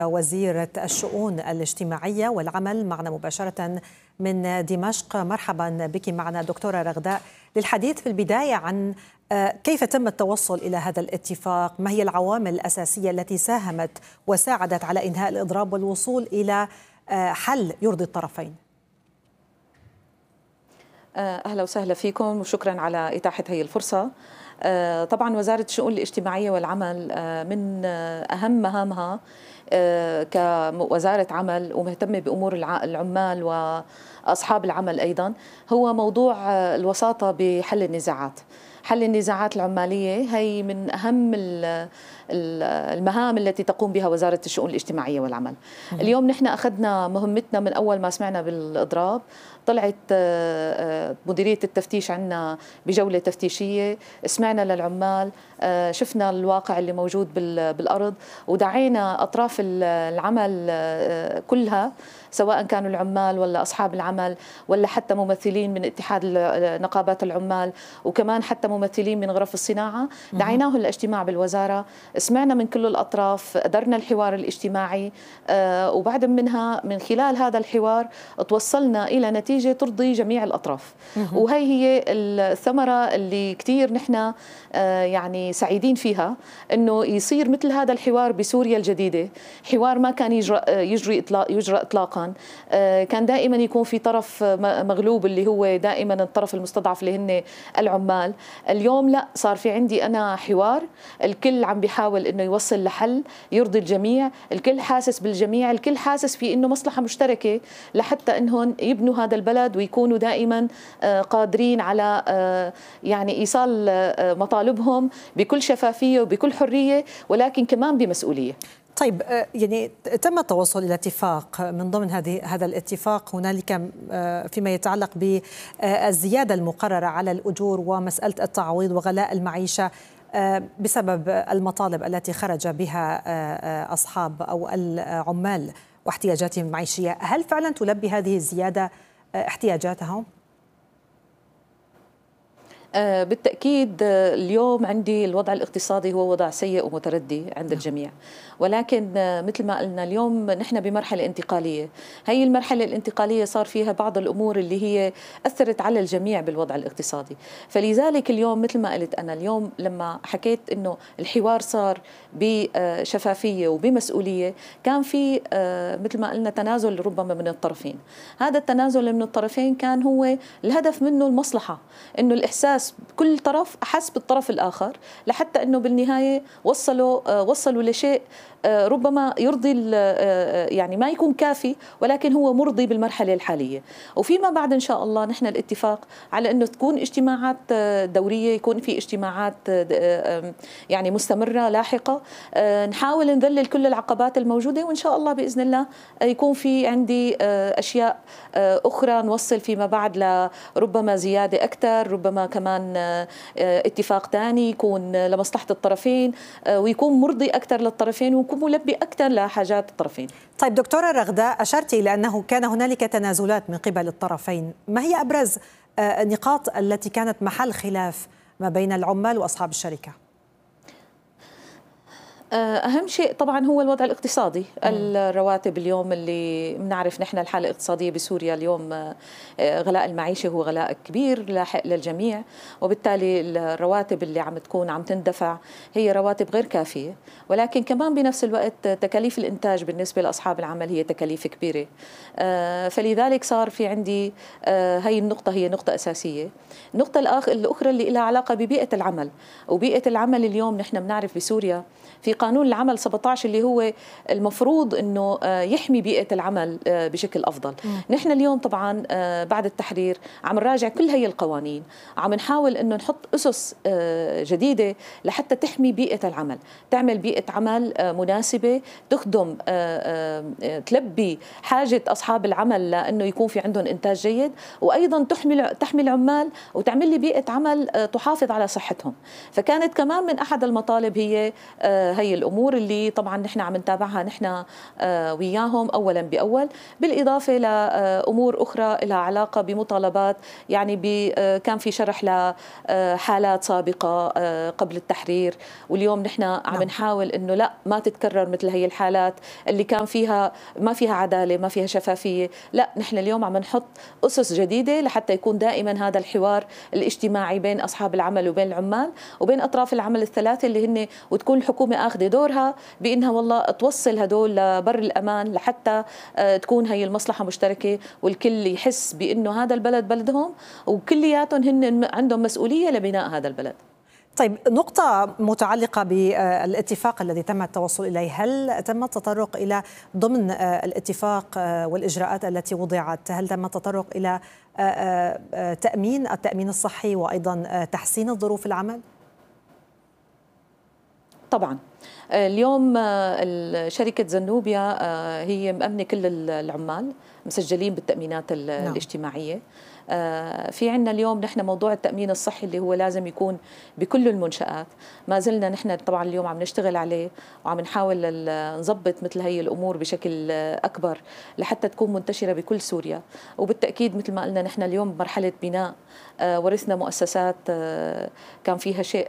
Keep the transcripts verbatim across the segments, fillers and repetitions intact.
وزيرة الشؤون الاجتماعية والعمل معنا مباشرة من دمشق. مرحبا بك معنا دكتورة رغداء، للحديث في البداية عن كيف تم التوصل إلى هذا الاتفاق، ما هي العوامل الأساسية التي ساهمت وساعدت على إنهاء الإضراب والوصول إلى حل يرضي الطرفين. أهلا وسهلا فيكم وشكرا على إتاحة هذه الفرصة. طبعا وزارة الشؤون الاجتماعية والعمل من أهم مهامها كوزارة عمل ومهتمة بأمور العمال وأصحاب العمل أيضا هو موضوع الوساطة بحل النزاعات. حل النزاعات العمالية هي من أهم المهام التي تقوم بها وزارة الشؤون الاجتماعية والعمل. اليوم نحن أخذنا مهمتنا من أول ما سمعنا بالإضراب، طلعت مديرية التفتيش عنا بجولة تفتيشية، سمعنا للعمال، شفنا الواقع اللي موجود بالأرض، ودعينا أطراف العمل كلها سواء كانوا العمال ولا أصحاب العمل ولا حتى ممثلين من اتحاد نقابات العمال وكمان حتى ممثلين من غرف الصناعة، دعيناهم للاجتماع بالوزارة، سمعنا من كل الأطراف، أدرنا الحوار الاجتماعي، وبعد منها من خلال هذا الحوار توصلنا إلى نتيجة ترضي جميع الأطراف. وهي هي الثمرة اللي كتير نحن يعني سعيدين فيها، أنه يصير مثل هذا الحوار بسوريا الجديدة، حوار ما كان يجرى يجري إطلاق يجرى إطلاقا، كان دائما يكون في طرف مغلوب اللي هو دائما الطرف المستضعف اللي هن العمال. اليوم لا، صار في عندي أنا حوار، الكل عم بيحاول أنه يوصل لحل يرضي الجميع، الكل حاسس بالجميع، الكل حاسس في أنه مصلحة مشتركة لحتى أنهم يبنوا هذا البلد ويكونوا دائما قادرين على يعني إيصال مطالبهم بكل شفافية وبكل حرية، ولكن كمان بمسؤولية. طيب، يعني تم التوصل إلى اتفاق. من ضمن هذه هذا الاتفاق هنالك فيما يتعلق بالزيادة المقررة على الأجور ومسألة التعويض وغلاء المعيشة بسبب المطالب التي خرج بها أصحاب أو العمال واحتياجاتهم المعيشية. هل فعلا تلبي هذه الزيادة احتياجاتهم؟ بالتأكيد اليوم عندي الوضع الاقتصادي هو وضع سيء ومتردي عند الجميع، ولكن مثل ما قلنا اليوم نحن بمرحلة انتقالية. هي المرحلة الانتقالية صار فيها بعض الأمور اللي هي أثرت على الجميع بالوضع الاقتصادي، فلذلك اليوم مثل ما قلت أنا اليوم لما حكيت إنه الحوار صار بشفافية وبمسؤولية، كان في مثل ما قلنا تنازل ربما من الطرفين. هذا التنازل من الطرفين كان هو الهدف منه المصلحة، إنه الإحساس كل طرف أحس بالطرف الآخر لحتى أنه بالنهاية وصلوا وصلوا لشيء ربما يرضي، يعني ما يكون كافي ولكن هو مرضي بالمرحلة الحالية. وفيما بعد إن شاء الله نحن الاتفاق على أنه تكون اجتماعات دورية، يكون في اجتماعات يعني مستمرة لاحقة، نحاول نذلل كل العقبات الموجودة، وإن شاء الله بإذن الله يكون في عندي أشياء أخرى نوصل فيما بعد لربما زيادة أكثر، ربما كمان اتفاق ثاني يكون لمصلحة الطرفين ويكون مرضي أكثر للطرفين ويكون ملبي أكثر لحاجات الطرفين. طيب دكتورة رغداء، أشرتي إلى أنه كان هنالك تنازلات من قبل الطرفين، ما هي أبرز النقاط التي كانت محل خلاف ما بين العمال وأصحاب الشركة؟ أهم شيء طبعا هو الوضع الاقتصادي، الرواتب اليوم اللي بنعرف نحن الحالة الاقتصادية بسوريا اليوم، غلاء المعيشة هو غلاء كبير لاحق للجميع، وبالتالي الرواتب اللي عم تكون عم تندفع هي رواتب غير كافية، ولكن كمان بنفس الوقت تكاليف الإنتاج بالنسبة لأصحاب العمل هي تكاليف كبيرة، فلذلك صار في عندي هي النقطة هي نقطة أساسية. النقطة الأخرى اللي لها علاقة ببيئة العمل، وبيئة العمل اليوم نحن بنعرف بسوريا في قانون العمل سبعة عشر اللي هو المفروض أنه يحمي بيئة العمل بشكل أفضل. م. نحن اليوم طبعا بعد التحرير عم نراجع كل هي القوانين، عم نحاول أنه نحط أسس جديدة لحتى تحمي بيئة العمل، تعمل بيئة عمل مناسبة تخدم تلبي حاجة أصحاب العمل لأنه يكون في عندهم إنتاج جيد، وأيضا تحمي تحمي العمال وتعمل لي بيئة عمل تحافظ على صحتهم. فكانت كمان من أحد المطالب هي هي هي الأمور اللي طبعا نحن عم نتابعها نحن وياهم أولا بأول، بالإضافة لأمور أخرى لها علاقة بمطالبات، يعني كان في شرح لحالات سابقة قبل التحرير، واليوم نحن عم نحاول إنه لا ما تتكرر مثل هي الحالات اللي كان فيها ما فيها عدالة ما فيها شفافية. لا نحن اليوم عم نحط أسس جديدة لحتى يكون دائما هذا الحوار الاجتماعي بين أصحاب العمل وبين العمال وبين أطراف العمل الثلاثة اللي هن، وتكون الحكومة أخذ دورها بأنها والله توصل هدول لبر الأمان لحتى تكون هي المصلحة مشتركة والكل يحس بأنه هذا البلد بلدهم وكلياتهم هن عندهم مسؤولية لبناء هذا البلد. طيب، نقطة متعلقة بالاتفاق الذي تم التوصل إليه، هل تم التطرق إلى ضمن الاتفاق والإجراءات التي وضعت، هل تم التطرق إلى تأمين التأمين الصحي وأيضا تحسين ظروف العمل؟ طبعا اليوم شركة زنوبيا هي مأمنة كل العمال مسجلين بالتأمينات نعم. الاجتماعية. في عنا اليوم نحن موضوع التأمين الصحي اللي هو لازم يكون بكل المنشآت، ما زلنا نحن طبعا اليوم عم نشتغل عليه وعم نحاول نضبط مثل هي الأمور بشكل أكبر لحتى تكون منتشرة بكل سوريا. وبالتأكيد مثل ما قلنا نحن اليوم بمرحلة بناء، ورثنا مؤسسات كان فيها شيء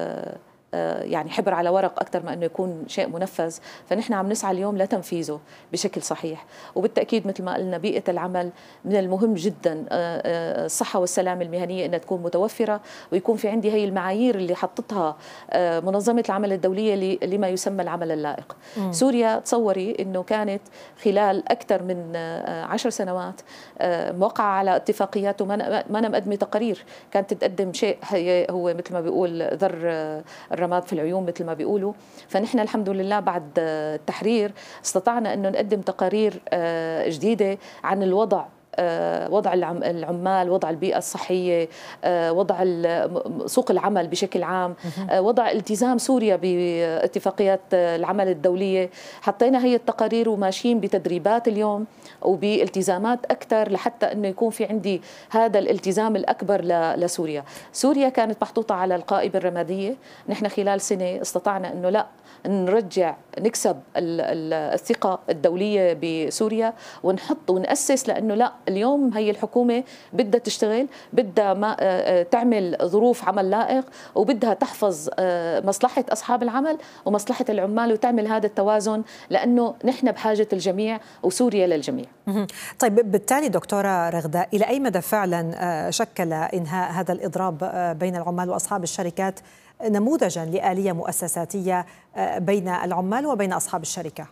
يعني حبر على ورق أكثر ما أنه يكون شيء منفذ، فنحن عم نسعى اليوم لتنفيذه بشكل صحيح. وبالتأكيد مثل ما قلنا بيئة العمل من المهم جدا الصحة والسلامة المهنية أنها تكون متوفرة، ويكون في عندي هي المعايير اللي حطتها منظمة العمل الدولية لما يسمى العمل اللائق. م. سوريا تصوري أنه كانت خلال أكثر من عشر سنوات موقعة على اتفاقيات وما أنا مقدمة تقارير كانت تقدم شيء هو مثل ما بيقول ذر الرماد في العيون مثل ما بيقولوا. فنحن الحمد لله بعد التحرير استطعنا أنه نقدم تقارير جديدة عن الوضع، وضع العمال، وضع البيئة الصحية، وضع سوق العمل بشكل عام، وضع التزام سوريا باتفاقيات العمل الدولية. حطينا هي التقارير وماشيين بتدريبات اليوم وبالتزامات أكثر لحتى أنه يكون في عندي هذا الالتزام الأكبر لسوريا. سوريا كانت محطوطة على القائمة الرمادية، نحن خلال سنة استطعنا أنه لا نرجع نكسب الثقة الدولية بسوريا ونحط ونأسس، لأنه لا اليوم هي الحكومة بدها تشتغل، بدها ما تعمل ظروف عمل لائق، وبدها تحفظ مصلحة أصحاب العمل ومصلحة العمال وتعمل هذا التوازن، لأنه نحن بحاجة الجميع وسوريا للجميع. طيب بالتالي دكتورة رغداء، إلى أي مدى فعلا شكل إنهاء هذا الإضراب بين العمال وأصحاب الشركات نموذجا لآلية مؤسساتية بين العمال وبين أصحاب الشركة؟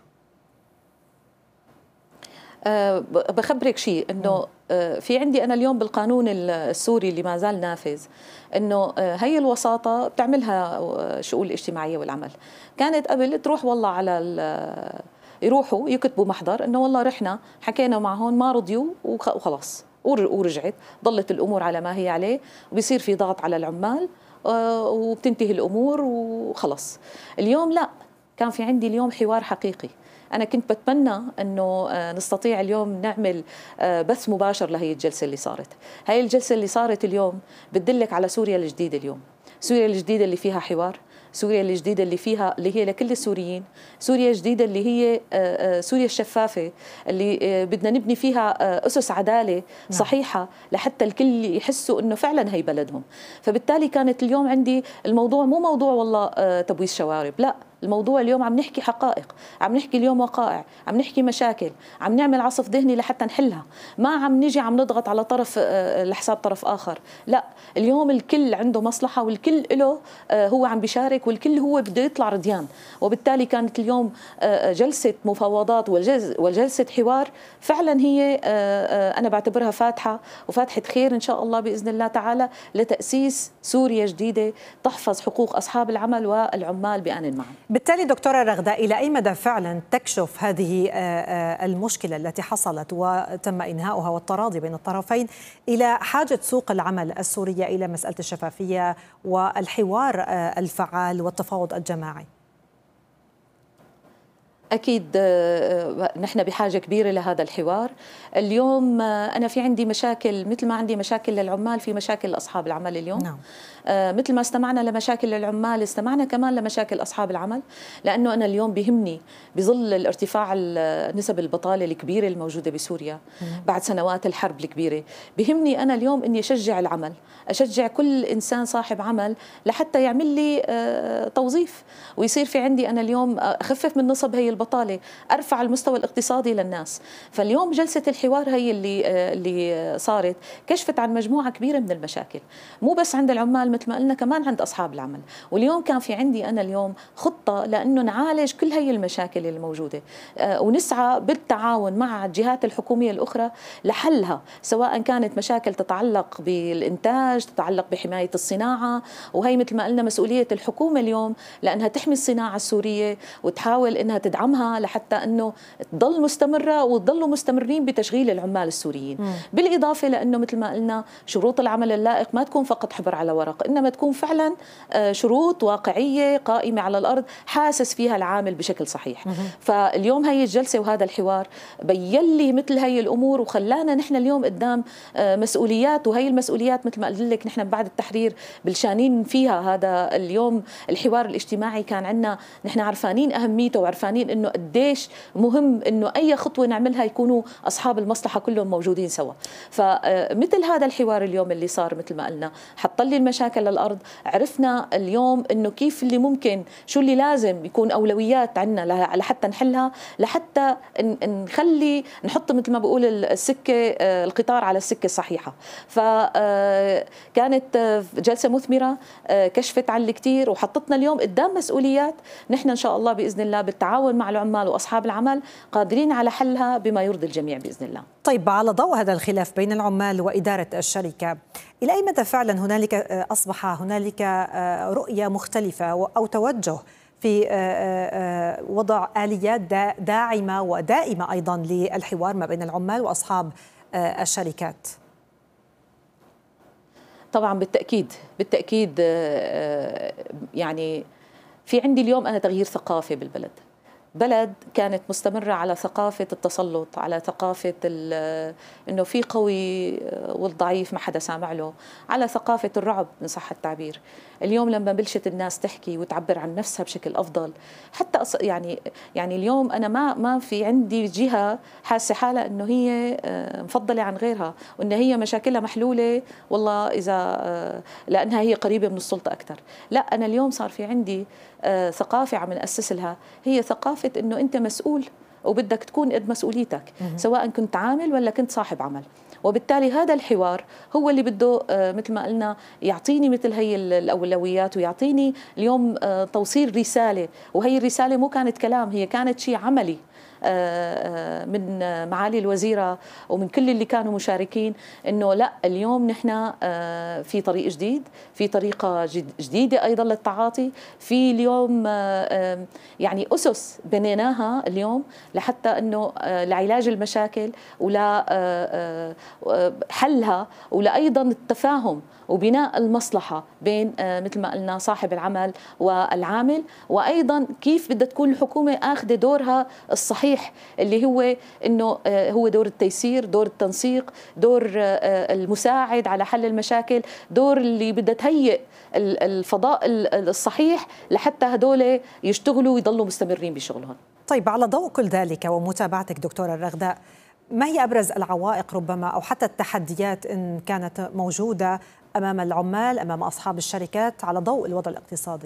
أه بخبرك شيء انه أه في عندي انا اليوم بالقانون السوري اللي ما زال نافذ انه أه هي الوساطه بتعملها شؤون الاجتماعيه والعمل. كانت قبل تروح والله على يروحوا يكتبوا محضر انه والله رحنا حكينا معهم ما رضيوا وخلاص ورجعت، ضلت الامور على ما هي عليه، وبيصير في ضغط على العمال وبتنتهي الامور وخلص. اليوم لا، كان في عندي اليوم حوار حقيقي. أنا كنت بتمنى أنه نستطيع اليوم نعمل بث مباشر لهي الجلسة اللي صارت. هاي الجلسة اللي صارت اليوم بتدلك على سوريا الجديدة اليوم، سوريا الجديدة اللي فيها حوار، سوريا الجديدة اللي فيها اللي هي لكل السوريين، سوريا الجديدة اللي هي سوريا الشفافة اللي بدنا نبني فيها أسس عدالة صحيحة لحتى الكل يحسوا أنه فعلا هي بلدهم. فبالتالي كانت اليوم عندي الموضوع مو موضوع والله تبويس شوارب، لا، الموضوع اليوم عم نحكي حقائق، عم نحكي اليوم وقائع، عم نحكي مشاكل، عم نعمل عصف ذهني لحتى نحلها، ما عم نجي عم نضغط على طرف لحساب طرف آخر. لا، اليوم الكل عنده مصلحة والكل له هو عم بيشارك والكل هو بده يطلع رضيان. وبالتالي كانت اليوم جلسة مفاوضات وجلسة حوار فعلا هي أنا بعتبرها فاتحة وفاتحة خير إن شاء الله بإذن الله تعالى لتأسيس سوريا جديدة تحفظ حقوق أصحاب العمل والعمال بآن معا. بالتالي دكتورة رغداء، إلى أي مدى فعلا تكشف هذه المشكلة التي حصلت وتم إنهاؤها والتراضي بين الطرفين إلى حاجة سوق العمل السورية إلى مسألة الشفافية والحوار الفعال والتفاوض الجماعي؟ أكيد نحن بحاجة كبيرة لهذا الحوار. اليوم أنا في عندي مشاكل، مثل ما عندي مشاكل للعمال في مشاكل لأصحاب العمل اليوم. نعم. مثل ما استمعنا لمشاكل العمال استمعنا كمان لمشاكل أصحاب العمل، لأنه أنا اليوم بهمني بظل الارتفاع نسب البطالة الكبيرة الموجودة بسوريا بعد سنوات الحرب الكبيرة، بهمني أنا اليوم أني أشجع العمل، أشجع كل إنسان صاحب عمل لحتى يعمل لي توظيف، ويصير في عندي أنا اليوم أخفف من نصب هي البطالة، أرفع المستوى الاقتصادي للناس. فاليوم جلسة الحوار هي اللي اللي صارت كشفت عن مجموعة كبيرة من المشاكل، مو بس عند العمال مثل ما قلنا، كمان عند أصحاب العمل. واليوم كان في عندي أنا اليوم خطة لأنه نعالج كل هي المشاكل الموجودة، ونسعى بالتعاون مع الجهات الحكومية الأخرى لحلها، سواء كانت مشاكل تتعلق بالإنتاج، تتعلق بحماية الصناعة، وهي مثل ما قلنا مسؤولية الحكومة اليوم لأنها تحمي الصناعة السورية وتحاول أنها تدعمها لحتى أنه تضل مستمرة وتضلوا مستمرين بتشغيل العمال السوريين. م. بالإضافة لأنه مثل ما قلنا شروط العمل اللائق ما تكون فقط حبر على ورق، إنما تكون فعلا شروط واقعية قائمة على الأرض حاسس فيها العامل بشكل صحيح. م. فاليوم هي الجلسة وهذا الحوار بين لي مثل هي الأمور وخلانا نحن اليوم قدام مسؤوليات، وهي المسؤوليات مثل ما قلت لك نحن بعد التحرير بلشانين فيها. هذا اليوم الحوار الاجتماعي كان عندنا نحن عرفانين أهميته وعرفانين إنه قديش مهم إنه أي خطوة نعملها يكونوا أصحاب المصلحة كلهم موجودين سوا. فمثل هذا الحوار اليوم اللي صار مثل ما قلنا حط لي المشاكل للأرض، عرفنا اليوم إنه كيف اللي ممكن شو اللي لازم يكون أولويات عندنا لحتى نحلها، لحتى نخلي نحط مثل ما بقول السكة القطار على السكة الصحيحة. فكانت جلسة مثمرة كشفت عن الكثير وحطتنا اليوم قدام مسؤوليات نحن إن شاء الله بإذن الله بالتعاون مع العمال وأصحاب العمل قادرين على حلها بما يرضي الجميع بإذن الله. طيب، على ضوء هذا الخلاف بين العمال وإدارة الشركة، إلى أي مدى فعلا هنالك أصبح هنالك رؤية مختلفة أو توجه في وضع آليات داعمة ودائمة أيضا للحوار ما بين العمال وأصحاب الشركات؟ طبعا بالتأكيد بالتأكيد يعني في عندي اليوم أنا تغيير ثقافي بالبلد. بلد كانت مستمرة على ثقافة التسلط، على ثقافة إنه في قوي والضعيف ما حدا سامع له، على ثقافة الرعب إن صح التعبير. اليوم لما بلشت الناس تحكي وتعبر عن نفسها بشكل أفضل، حتى يعني يعني اليوم أنا ما ما في عندي جهة حاسة حالها إنه هي مفضلة عن غيرها، وإن هي مشاكلها محلولة والله إذا لأنها هي قريبة من السلطة أكثر. لا، أنا اليوم صار في عندي ثقافة عم نأسس لها، هي ثقافة إنه أنت مسؤول وبدك تكون قد مسؤوليتك، سواء كنت عامل ولا كنت صاحب عمل. وبالتالي هذا الحوار هو اللي بده مثل ما قلنا يعطيني مثل هي الأولويات، ويعطيني اليوم توصيل رسالة، وهي الرسالة مو كانت كلام، هي كانت شيء عملي من معالي الوزيرة ومن كل اللي كانوا مشاركين، إنه لا اليوم نحن في طريق جديد، في طريقة جديدة أيضا للتعاطي، في اليوم يعني أسس بنيناها اليوم لحتى إنه لعلاج المشاكل ولا حلها، ولا أيضا التفاهم وبناء المصلحة بين مثل ما قلنا صاحب العمل والعامل، وأيضا كيف بدها تكون الحكومة أخذ دورها الصحيح اللي هو إنه هو دور التيسير، دور التنسيق، دور المساعد على حل المشاكل، دور اللي بدها تهيئ الفضاء الصحيح لحتى هدول يشتغلوا ويضلوا مستمرين بشغلهم. طيب، على ضوء كل ذلك ومتابعتك دكتورة الرغداء، ما هي أبرز العوائق ربما أو حتى التحديات إن كانت موجودة أمام العمال، أمام أصحاب الشركات على ضوء الوضع الاقتصادي؟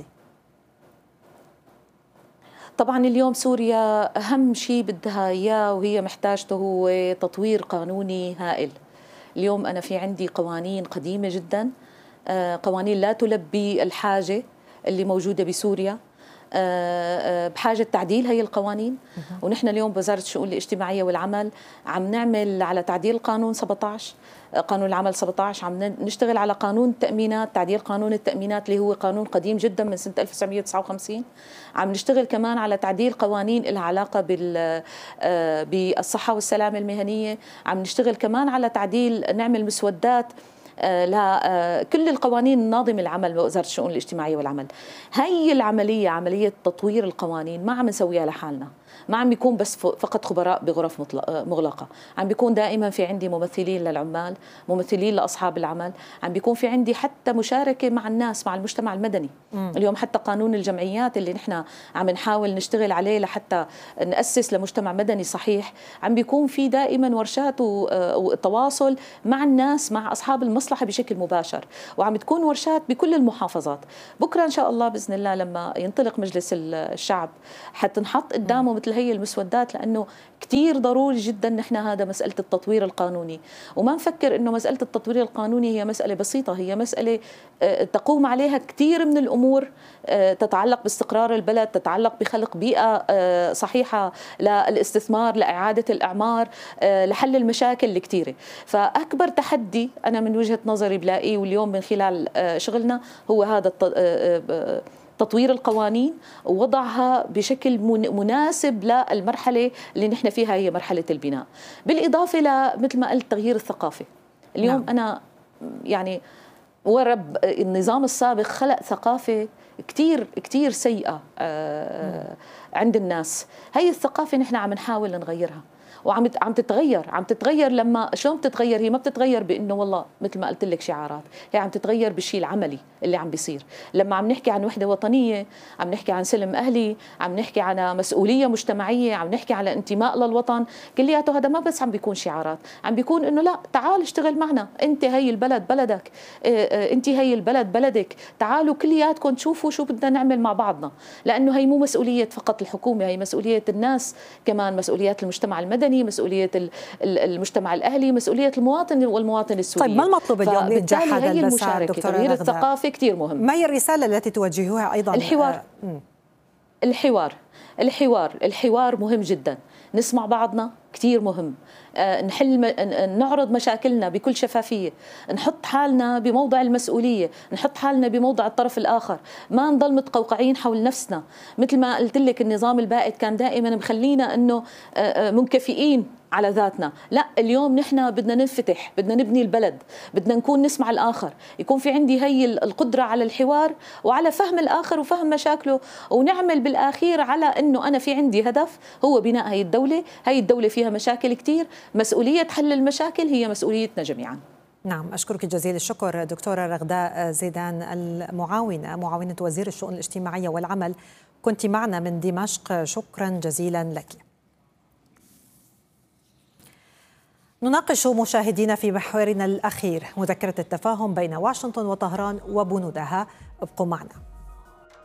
طبعا اليوم سوريا أهم شيء بدها إياه وهي محتاجته هو تطوير قانوني هائل. اليوم أنا في عندي قوانين قديمة جدا، قوانين لا تلبي الحاجة اللي موجودة بسوريا، بحاجة تعديل هي القوانين. ونحن اليوم بوزارة الشؤون الاجتماعية والعمل عم نعمل على تعديل قانون سبعة عشر، قانون العمل سبعة عشر، عم نشتغل على قانون التأمينات، تعديل قانون التأمينات اللي هو قانون قديم جدا من سنة ألف وتسعمئة وتسعة وخمسين. عم نشتغل كمان على تعديل قوانين لها علاقة بالصحة والسلامة المهنية. عم نشتغل كمان على تعديل، نعمل مسودات لكل القوانين الناظمة العمل بوزارة الشؤون الاجتماعية والعمل. هي العملية، عملية تطوير القوانين ما عم نسويها لحالنا، ما عم بيكون بس فقط خبراء بغرف مغلقة، عم بيكون دائما في عندي ممثلين للعمال، ممثلين لأصحاب العمل، عم بيكون في عندي حتى مشاركة مع الناس، مع المجتمع المدني. م. اليوم حتى قانون الجمعيات اللي نحن عم نحاول نشتغل عليه لحتى نأسس لمجتمع مدني صحيح، عم بيكون في دائما ورشات وتواصل مع الناس، مع أصحاب المصلحة بشكل مباشر، وعم تكون ورشات بكل المحافظات. بكرة إن شاء الله بإذن الله لما ينطلق مجلس الشعب حتنحط قدامه مثل هي المسودات، لأنه كتير ضروري جدا نحن هذا مسألة التطوير القانوني، وما نفكر إنه مسألة التطوير القانوني هي مسألة بسيطة، هي مسألة تقوم عليها كتير من الأمور تتعلق باستقرار البلد، تتعلق بخلق بيئة صحيحة للاستثمار، لإعادة الأعمار، لحل المشاكل الكتيرة. فأكبر تحدي أنا من وجهة نظري بلاقيه واليوم من خلال شغلنا هو هذا تطوير القوانين ووضعها بشكل مناسب للمرحلة اللي نحن فيها، هي مرحلة البناء، بالإضافة لمثل ما قلت تغيير الثقافة. اليوم نعم. أنا يعني ورب النظام السابق خلق ثقافة كتير كتير سيئة عند الناس، هي الثقافة نحن عم نحاول نغيرها، وعم عم تتغير عم تتغير لما شلون بتتغير؟ هي ما بتتغير بانه والله مثل ما قلت لك شعارات، هي عم تتغير بالشيء العملي اللي عم بيصير. لما عم نحكي عن وحده وطنيه، عم نحكي عن سلم اهلي، عم نحكي عن مسؤوليه مجتمعيه، عم نحكي على انتماء للوطن، كلياته هذا ما بس عم بيكون شعارات، عم بيكون انه لا تعال اشتغل معنا، انت هي البلد بلدك، انت هي البلد بلدك، تعالوا كلياتكم تشوفوا شو بدنا نعمل مع بعضنا، لانه هي مو مسؤوليه فقط الحكومه، هي مسؤوليه الناس كمان، مسؤوليات المجتمع المدني، مسؤولية المجتمع الأهلي، مسؤولية المواطن والمواطن السوري. طيب ما المطلوب اليوم لإنجاح هذا المسار دكتورة تغيير الثقافة كتير مهم. ما هي الرسالة التي توجهوها أيضا؟ الحوار آه الحوار الحوار الحوار مهم جدا، نسمع بعضنا كتير مهم، نحل نعرض مشاكلنا بكل شفافية، نحط حالنا بموضع المسؤولية، نحط حالنا بموضع الطرف الآخر، ما نضل متقوقعين حول نفسنا. مثل ما قلت لك النظام البائد كان دائما مخلينا أنه منكفئين على ذاتنا، لا اليوم نحن بدنا ننفتح، بدنا نبني البلد، بدنا نكون نسمع الآخر، يكون في عندي هي القدرة على الحوار وعلى فهم الآخر وفهم مشاكله، ونعمل بالأخير على أنه أنا في عندي هدف هو بناء هي الدولة. هي الدولة فيها مشاكل كتير، مسؤولية حل المشاكل هي مسؤوليتنا جميعا. نعم، أشكرك جزيل الشكر دكتورة رغداء زيدان، المعاونة معاونة وزير الشؤون الاجتماعية والعمل، كنت معنا من دمشق، شكرا جزيلا لك. نناقش مشاهدينا في محورنا الأخير مذكرة التفاهم بين واشنطن وطهران وبنودها، ابقوا معنا.